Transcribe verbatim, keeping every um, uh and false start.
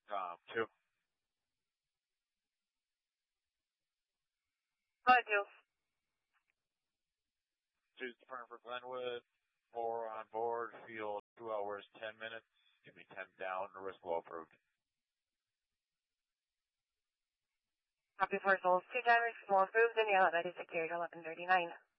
Um, two. Five two. Two's departing for Glenwood. Four on board. Field two hours, ten minutes. Give me ten down. The risk well approved. Copy for souls. Two timers, small approved, and the outlet is secured eleven thirty-nine.